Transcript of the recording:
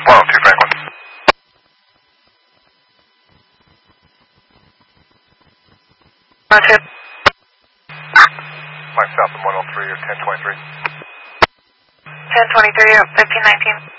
102 Franklin. That's it. Mike South of 103 or 1023. 1023 or 1519.